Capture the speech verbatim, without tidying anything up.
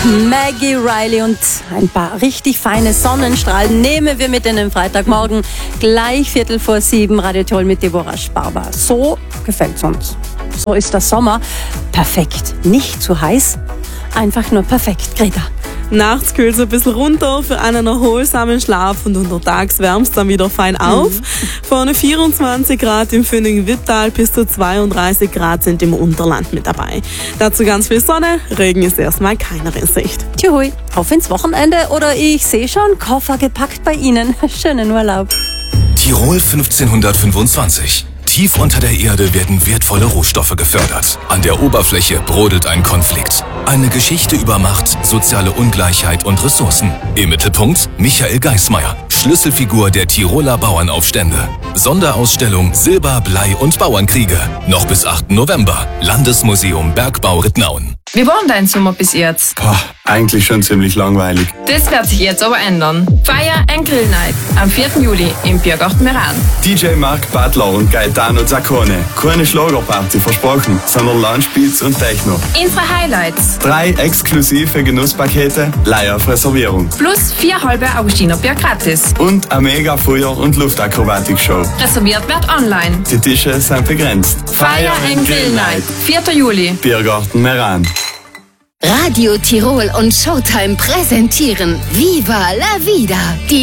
Maggie Riley und ein paar richtig feine Sonnenstrahlen nehmen wir mit in den Freitagmorgen. Gleich Viertel vor sieben, Radio Tirol mit Deborah Sparber. So gefällt's uns. So ist der Sommer. Perfekt. Nicht zu heiß, einfach nur perfekt. Greta. Nachts kühlt es ein bisschen runter für einen erholsamen Schlaf und untertags wärmt es dann wieder fein auf. Mhm. Vorne vierundzwanzig Grad im Fünning-Wipptal, bis zu zweiunddreißig Grad sind im Unterland mit dabei. Dazu ganz viel Sonne, Regen ist erstmal keiner in Sicht. Tschüss, auf ins Wochenende oder ich sehe schon, Koffer gepackt bei Ihnen. Schönen Urlaub. Tirol fünfzehnhundertfünfundzwanzig. Tief unter der Erde werden wertvolle Rohstoffe gefördert. An der Oberfläche brodelt ein Konflikt. Eine Geschichte über Macht, soziale Ungleichheit und Ressourcen. Im Mittelpunkt Michael Geismeier, Schlüsselfigur der Tiroler Bauernaufstände. Sonderausstellung Silber, Blei und Bauernkriege. Noch bis achten November. Landesmuseum Bergbau Rittnauen. Wie war denn dein Sommer bis jetzt? Boah, eigentlich schon ziemlich langweilig. Das wird sich jetzt aber ändern. Feier and Grill Night am vierten Juli im Biergarten Meran. D J Mark Butler und Gaetano Zaccone. Keine Schlagerparty versprochen, sondern Loungebeats und Techno. Unsere Highlights. Drei exklusive Genusspakete, Leih auf Reservierung. Plus vier halbe Augustinerbier gratis. Und eine mega Feuer- und Luftakrobatik-Show. Reserviert wird online. Die Tische sind begrenzt. Feier and Grill Night, vierten Juli. Biergarten Meran. Radio Tirol und Showtime präsentieren Viva la Vida. Die